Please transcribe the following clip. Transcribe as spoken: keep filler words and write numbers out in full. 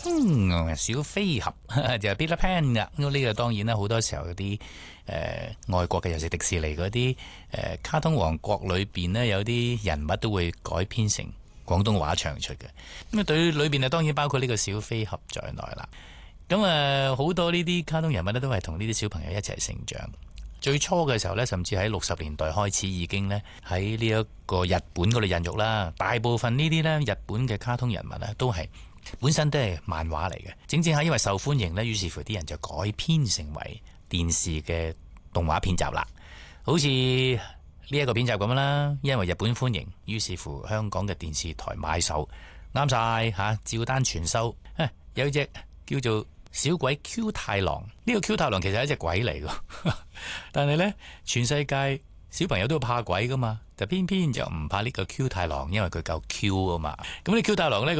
嗯，小飛俠就係 Peter Pan 噶。咁呢個當然啦，好多時候嗰啲誒外國嘅，尤其迪士尼嗰啲誒卡通王國裏邊呢，有啲人物都會改編成廣東話唱出嘅。咁啊，對裏邊啊，當然包括呢個小飛俠在內啦。咁啊，好多呢啲卡通人物咧，都係同呢啲小朋友一齊成長。最初嘅時候呢，甚至喺六十年代開始已經呢喺呢一個日本嗰度孕育啦。大部分呢啲呢日本嘅卡通人物呢，都係本身都係漫畫嚟嘅。正正係因為受歡迎呢，於是乎啲人就改編成為電視嘅動畫片集啦。好似呢一個片集咁啦，因為日本歡迎，於是乎香港嘅電視台買手啱晒吓，照單全收。有隻叫做小鬼 Q 太郎，呢個 Q 太郎其實係一隻鬼嚟㗎，但係呢，全世界小朋友都怕鬼噶嘛，就偏偏就唔怕呢個 Q 太郎，因為佢夠 Q 啊嘛。咁呢 Q 太郎呢，